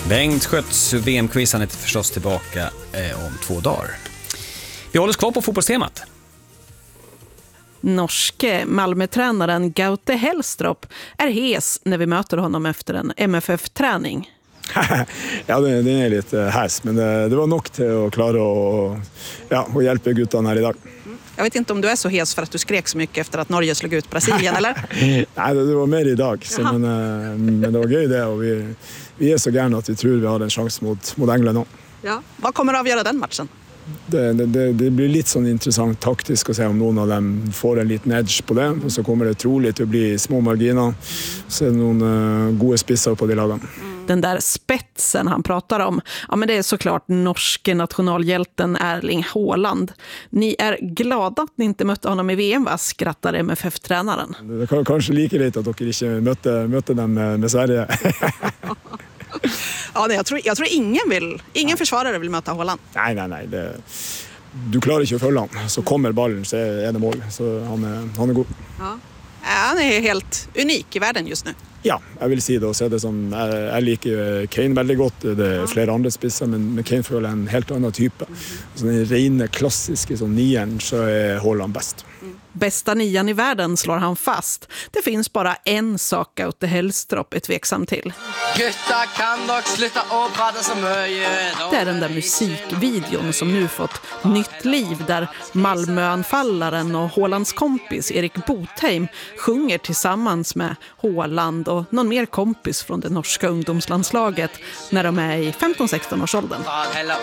Bengt Skötts VM-quiz är förstås tillbaka om 2 dagar. Vi håller oss kvar på fotbollstemat. Norske Malmö-tränaren Gaute Helstrup är hes när vi möter honom efter en MFF-träning. Ja, den är lite häs, men det var nog till att klara och hjälpa guttarna här idag. Jag vet inte om du är så hes för att du skrek så mycket efter att Norge slog ut Brasilien, eller? Nej, det var mer idag. Så, men det var gøy det, och vi är så gärna att vi tror vi har en chans mot England. Ja. Vad kommer att avgöra den matchen? Det blir lite sån intressant taktiskt att se om någon av dem får en liten edge på det. Och så kommer det troligt att bli små marginer. Så är det någon goda spissar på de lagen. Den där spetsen han pratar om, ja, men det är såklart norske nationalhjälten Erling Haaland. Ni är glada att ni inte mötte honom i VM, va? Skrattar MFF-tränaren. Det kanske lika lite att de inte mötte dem med Sverige. Ja, jag tror ingen försvarare vill möta Haaland. Nej. Du klarar inte att följa honom. Så kommer bollen så är det mål. Så han är god. Ja. Han är helt unik i världen just nu. Ja, jag vill säga det och se det som jag liker Kane väldigt gott. Det är flera andra spissar, men Kane får en helt annan typ. Så den rena klassiska som nian så är Haaland bäst. Bästa nian i världen slår han fast. Det finns bara en sak Gaute Helstrup är tveksam till. Det är den där musikvideon som nu fått nytt liv där Malmöanfallaren och Haalands kompis Erik Botheim sjunger tillsammans med Haaland och någon mer kompis från det norska ungdomslandslaget när de är i 15-16 års åldern.